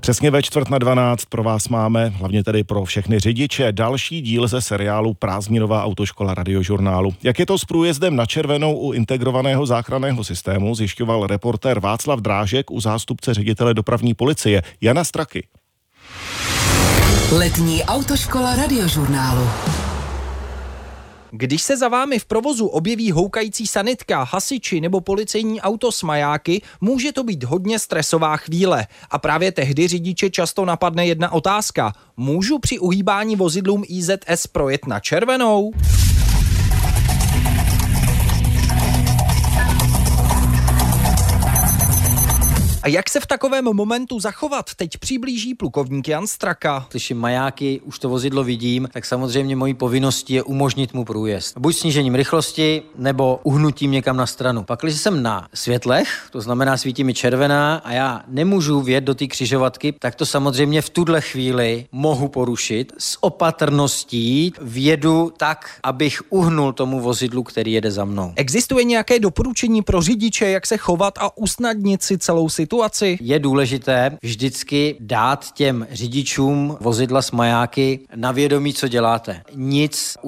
Přesně ve 11:45 pro vás máme, hlavně tedy pro všechny řidiče, další díl ze seriálu Prázdninová autoškola Radiožurnálu. Jak je to s průjezdem na červenou u integrovaného záchranného systému, zjišťoval reportér Václav Drážek u zástupce ředitele dopravní policie Jana Straky. Letní autoškola Radiožurnálu. Když se za vámi v provozu objeví houkající sanitka, hasiči nebo policejní auto s majáky, může to být hodně stresová chvíle. A právě tehdy řidiče často napadne jedna otázka. Můžu při uhýbání vozidlům IZS projet na červenou? A jak se v takovém momentu zachovat? Teď přiblíží plukovník Jan Straka. Slyším majáky, už to vozidlo vidím, tak samozřejmě mojí povinností je umožnit mu průjezd. Buď snížením rychlosti, nebo uhnutím někam na stranu. Pak, když jsem na světlech, to znamená svítí mi červená a já nemůžu vjet do té křižovatky, tak to samozřejmě v tuhle chvíli mohu porušit. S opatrností vjedu tak, abych uhnul tomu vozidlu, který jede za mnou. Existuje nějaké doporučení pro řidiče, jak se chovat a usnadnit si celou situaci? Je důležité vždycky dát těm řidičům vozidla s majáky na vědomí, co děláte. Nic